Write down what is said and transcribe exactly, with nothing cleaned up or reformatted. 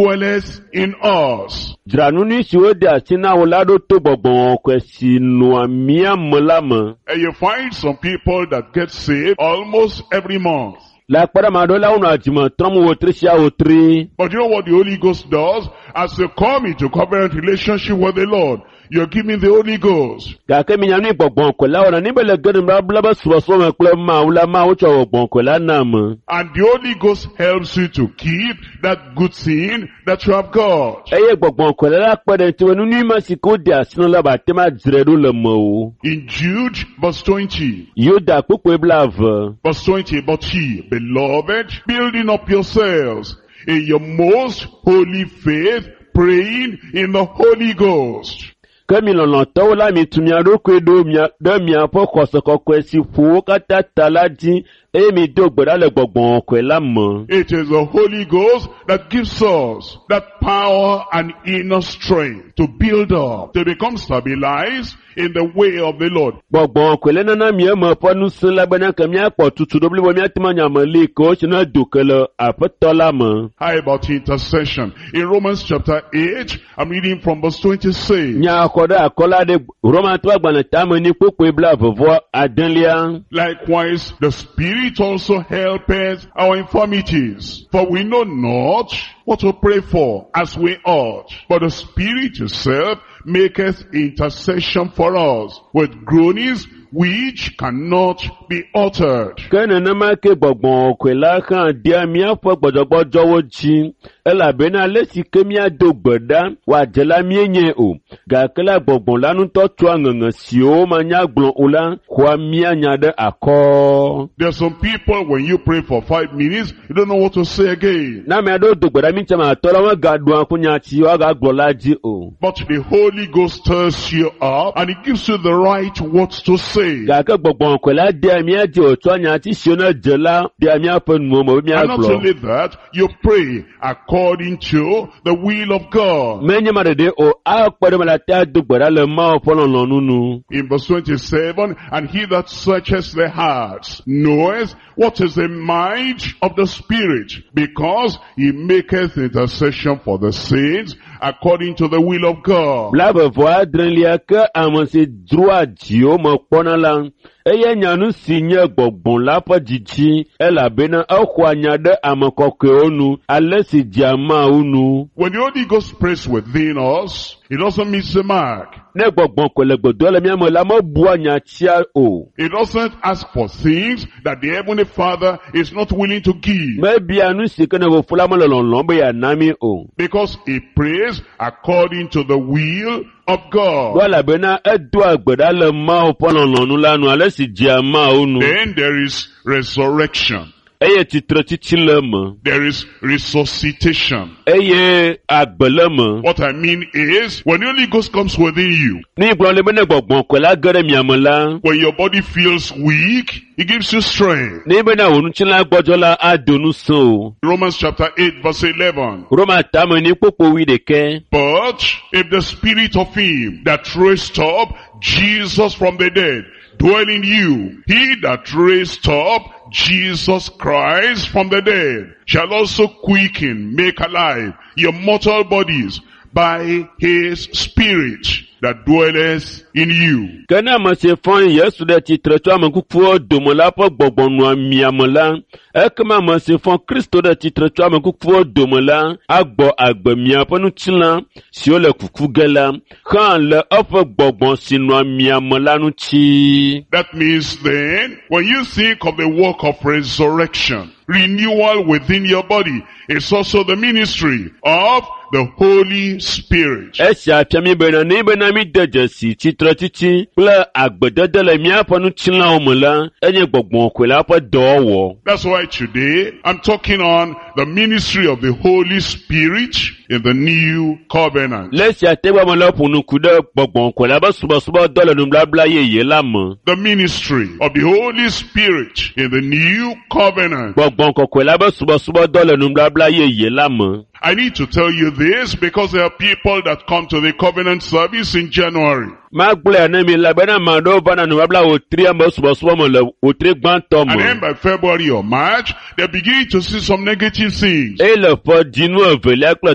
dwelleth in us. Dranuni siwede asina ulado to bogbon kwesi nuamia mulama. And you find some people that get saved almost every month. La para madola una ajima tramu wotrisia wotri. But you know what the Holy Ghost does? As you come into covenant relationship with the Lord, you're giving the Holy Ghost. Kake minyani bogbon kwela wana nibele gani mblaba suwaso mekle ma ula ma ucha bogbon kwela nama. And the Holy Ghost helps you to keep that good thing that you have got. Eye bogbon kwela la kwede tiwe nuni masiko di asino la batema zredu le mo. In Jude verse twenty. Yoda kukwe blave. Verse twenty, but ye, beloved, building up yourselves in your most holy faith, praying in the Holy Ghost. Kami loloto la mitumia rokwe do mia do mia po kosoko kwesi fu kata talaji emi do gbara le gbogbon kwela mo. It is the Holy Ghost that gives us that power and inner strength to build up, to become stabilized in the way of the Lord. Gbogbon kwele nana mi mo po nu sun la bana kan mi apo tutu do bli bo mi atima nya mo le ko china dukele apotola mo. How about intercession? In Romans chapter eight, I'm reading from verse twenty-six. Nya akoda akola de Roman to agbana tamo ni popo ebla vovo adanlia. Likewise, the Spirit also helpeth our infirmities, for we know not what to pray for as we ought, but the Spirit itself maketh intercession for us with groanings which cannot be uttered. Kene na make gbogbon kwela kan dia mi afo gbodogbo jowo ji ela bena lesi kemia dogbeda wa jela mi enye o ga kala gbogbon lanu to tu angan si o manya gbon ola kwa mi anya de akọ. There are some people, when you pray for five minutes, you don't know what to say again. Na me do dogbeda mi chama to la wa ga du akunya ti wa ga gbolaji o. But the Holy Ghost stirs you up and He gives you the right words to say. Ga ke gbogbon kwela dia mi aje o to anya ti se na jela dia mi afan mo mo mi And not aglo. only that, you pray according to the will of God. Menye madede o a pere mala ta dogbeda le ma ofolo nunu. In verse twenty-seven, and He that searches the hearts knoweth what is the mind of the Spirit, because He maketh intercession for the saints according to the will of God. Blave voa drenlia ke amanse droit dio mo pona lang. Eye nyanu sinye gbogbon la pa jiji ela bena akwa nyade amakoke onu alesi jama unu. When the Holy Ghost prays within us, He doesn't miss the mark. Ne gbogbon kwele gbodo le mi amo la mo bua nya tia o. He doesn't ask for things that the Heavenly Father is not willing to give, Me bia nu sikene wo fula mo lolon be ya nami o. because He prays according to the will of God. Wala bena edu agbeda le ma o pona lonu lanu alesi jama unu. Then there is resurrection. Eye titre titi le mo. There is resuscitation. Eye agbele mo. What I mean is, when the Holy Ghost comes within you, Ni gbon le bena gbogbon kwela gere mi amola. when your body feels weak, He gives you strength. Ni bena wonu chila gbojola adonu so. Romans chapter eight verse eleven. Roma tamo ni popo wi de ke. But if the Spirit of Him that raised up Jesus from the dead dwell in you, He that raised up Jesus Christ from the dead shall also quicken, make alive your mortal bodies by His Spirit that dwelleth in you. Kana ma se fon Yesu de titre to amankufu domo la po gbogbonu ami amola. E kama ma se fon Kristo de titre to amankufu domo la agbo agbemi aponu chila si o le kuku gela kan le ofo gbogbon sinu ami amola nu chi. That means then, when you think of the work of resurrection, renewal within your body, it's also the ministry of the Holy Spirit. E sha piami bena ni bena mi deje si titre titi ple agbedede le mi aponu chila omola enye gbogbon kwela po dowo. That's why today I'm talking on the ministry of the Holy Spirit in the new covenant. Lesi ategba mo lo punu kude gbogbon kwela ba suba suba dole nu bla bla ye ye la mo. The ministry of the Holy Spirit in the new covenant. Gbogbon ko kwela ba suba suba dole nu bla bla ye ye la mo. I need to tell you this because there are people that come to the covenant service in January. Ma gbule na mi la bena ma do bana nu bla o tri am suba suba mo le o tri gban to mo. And then by February or March, they begin to see some negative things. E le fo dinu evele aklo